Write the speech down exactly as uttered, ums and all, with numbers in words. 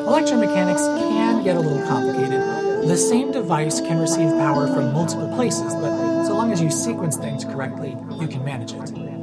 Electromechanics can get a little complicated. The same device can receive power from multiple places, but so long as you sequence things correctly, you can manage it.